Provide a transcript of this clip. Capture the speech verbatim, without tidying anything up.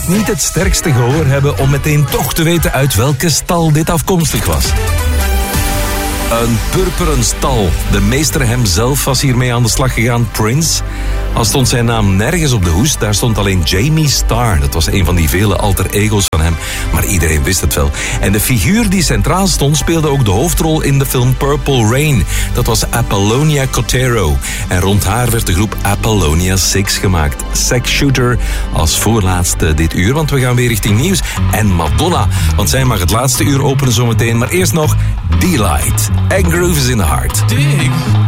bleek niet het sterkste gehoor hebben om meteen toch te weten uit welke stal dit afkomstig was. Een purperen stal. De meester hemzelf was hiermee aan de slag gegaan, Prince. Al stond zijn naam nergens op de hoes, daar stond alleen Jamie Starr. Dat was een van die vele alter ego's van hem, maar iedereen wist het wel. En de figuur die centraal stond speelde ook de hoofdrol in de film Purple Rain. Dat was Apollonia Kotero. En rond haar werd de groep Apollonia Six gemaakt. Sex Shooter als voorlaatste dit uur, want we gaan weer richting nieuws. En Madonna, want zij mag het laatste uur openen zometeen. Maar eerst nog Delight. And Groove is in the Heart. Dig.